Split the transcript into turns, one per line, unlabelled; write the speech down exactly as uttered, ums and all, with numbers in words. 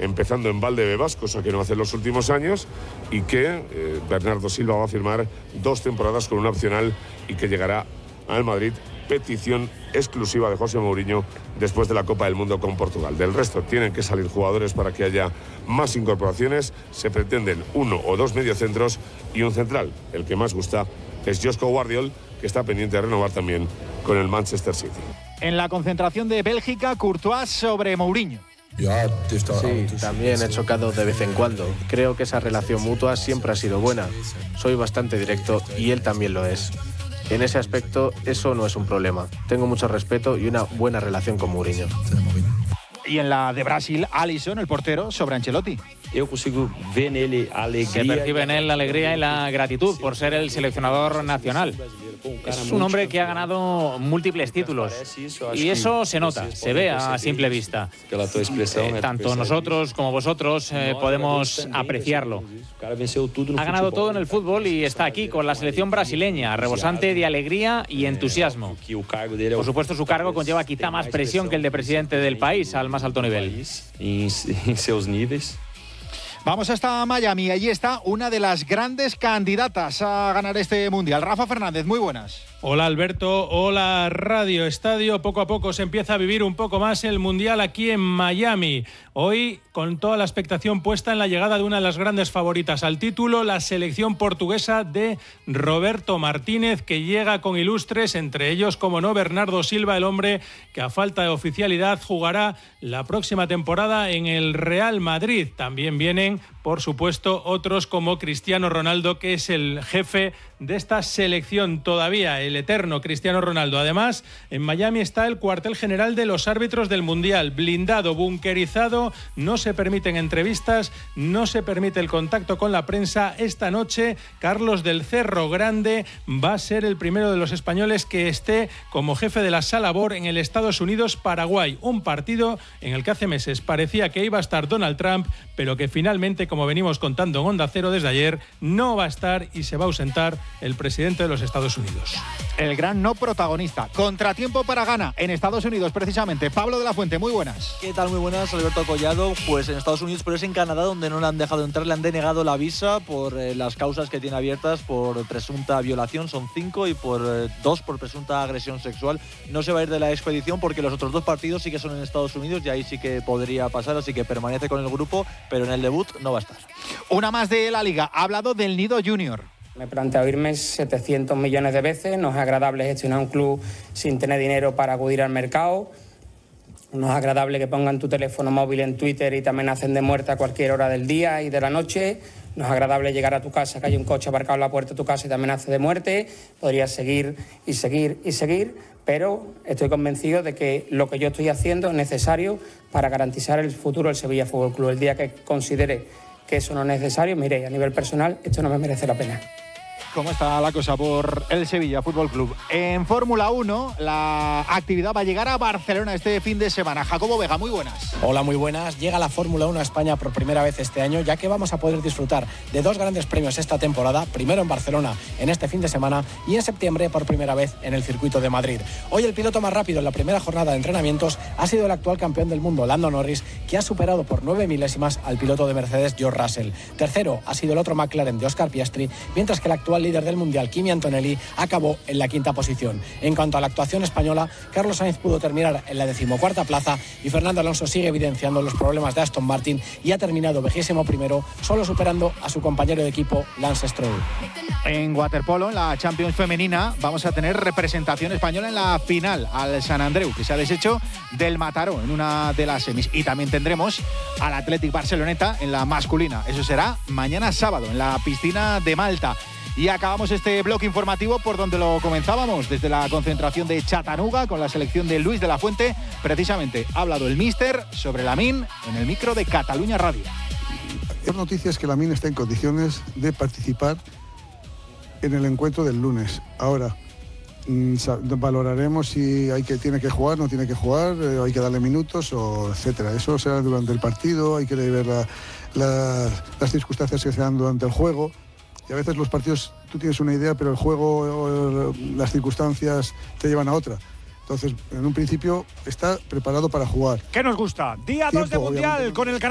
empezando en Valdebebas, cosa que no hace en los últimos años, y que eh, Bernardo Silva va a firmar dos temporadas con una opcional y que llegará al Madrid, petición exclusiva de José Mourinho después de la Copa del Mundo con Portugal. Del resto tienen que salir jugadores para que haya más incorporaciones. Se pretenden uno o dos mediocentros y un central. El que más gusta es Josko Guardiol, que está pendiente de renovar también con el Manchester City.
En la concentración de Bélgica, Courtois sobre Mourinho.
Sí, también he chocado de vez en cuando. Creo que esa relación mutua siempre ha sido buena. Soy bastante directo y él también lo es. En ese aspecto, eso no es un problema. Tengo mucho respeto y una buena relación con Mourinho.
Y en la de Brasil, Alisson, el portero, sobre Ancelotti.
Yo consigo ver en él alegría.
Se percibe en él la alegría y la gratitud por ser el seleccionador nacional. Es un hombre que ha ganado múltiples títulos y eso se nota, se ve a simple vista. Eh, tanto nosotros como vosotros eh, podemos apreciarlo. Ha ganado todo en el fútbol y está aquí con la selección brasileña, rebosante de alegría y entusiasmo. Por supuesto, su cargo conlleva quizá más presión que el de presidente del país al más alto nivel.
En sus niveles.
Vamos hasta Miami, allí está una de las grandes candidatas a ganar este Mundial. Rafa Fernández, muy buenas.
Hola Alberto, hola Radio Estadio. Poco a poco se empieza a vivir un poco más el Mundial aquí en Miami. Hoy, con toda la expectación puesta en la llegada de una de las grandes favoritas al título, la selección portuguesa de Roberto Martínez, que llega con ilustres, entre ellos, como no, Bernardo Silva, el hombre que a falta de oficialidad jugará la próxima temporada en el Real Madrid. También vienen, por supuesto, otros como Cristiano Ronaldo, que es el jefe de esta selección todavía, el eterno Cristiano Ronaldo. Además, en Miami está el cuartel general de los árbitros del Mundial, blindado, bunkerizado, no se permiten entrevistas, no se permite el contacto con la prensa. Esta noche, Carlos del Cerro Grande va a ser el primero de los españoles que esté como jefe de la Sala B O R en el Estados Unidos-Paraguay, un partido en el que hace meses parecía que iba a estar Donald Trump, pero que finalmente, como venimos contando en Onda Cero desde ayer, no va a estar y se va a ausentar el presidente de los Estados Unidos.
El gran no protagonista. Contratiempo para Ghana en Estados Unidos, precisamente. Pablo de la Fuente, muy buenas.
¿Qué tal? Muy buenas, Alberto Collado. Pues en Estados Unidos, pero es en Canadá donde no le han dejado entrar, le han denegado la visa por eh, las causas que tiene abiertas por presunta violación, son cinco, y por eh, dos por presunta agresión sexual. No se va a ir de la expedición porque los otros dos partidos sí que son en Estados Unidos y ahí sí que podría pasar, así que permanece con el grupo, pero en el debut no va a estar.
Una más de la Liga. Ha hablado del Nido Junior.
Me he planteado irme setecientos millones de veces. No es agradable gestionar un club sin tener dinero para acudir al mercado. No es agradable que pongan tu teléfono móvil en Twitter y te amenacen de muerte a cualquier hora del día y de la noche. No es agradable llegar a tu casa, que haya un coche aparcado en la puerta de tu casa y te amenace de muerte. Podrías seguir y seguir y seguir, pero estoy convencido de que lo que yo estoy haciendo es necesario para garantizar el futuro del Sevilla Fútbol Club. El día que considere que eso no es necesario, mire, a nivel personal, esto no me merece la pena.
¿Cómo está la cosa por el Sevilla Fútbol Club? En Fórmula uno, la actividad va a llegar a Barcelona este fin de semana. Jacobo Vega, muy buenas.
Hola, muy buenas. Llega la Fórmula uno a España por primera vez este año, ya que vamos a poder disfrutar de dos grandes premios esta temporada, primero en Barcelona en este fin de semana y en septiembre por primera vez en el circuito de Madrid. Hoy el piloto más rápido en la primera jornada de entrenamientos ha sido el actual campeón del mundo, Lando Norris, que ha superado por nueve milésimas al piloto de Mercedes, George Russell. Tercero ha sido el otro McLaren de Oscar Piastri, mientras que el actual líder del Mundial, Kimi Antonelli, acabó en la quinta posición. En cuanto a la actuación española, Carlos Sainz pudo terminar en la decimocuarta plaza y Fernando Alonso sigue evidenciando los problemas de Aston Martin y ha terminado vigésimo primero, solo superando a su compañero de equipo, Lance Stroll.
En waterpolo, en la Champions femenina, vamos a tener representación española en la final al San Andreu, que se ha deshecho del Mataró en una de las semis. Y también tendremos al Athletic Barceloneta en la masculina. Eso será mañana sábado en la piscina de Malta. Y acabamos este bloque informativo por donde lo comenzábamos, desde la concentración de Chattanooga con la selección de Luis de la Fuente. Precisamente ha hablado el míster sobre Lamine en el micro de Cataluña Radio.
La noticia es que Lamine está en condiciones de participar en el encuentro del lunes. Ahora, mmm, valoraremos si hay que, tiene que jugar, no tiene que jugar, eh, hay que darle minutos, o etcétera. Eso será durante el partido, hay que ver la, la, las circunstancias que se dan durante el juego. Y a veces los partidos, tú tienes una idea, pero el juego, las circunstancias te llevan a otra. Entonces, en un principio, está preparado para jugar.
¿Qué nos gusta? Día dos de Mundial con el canal.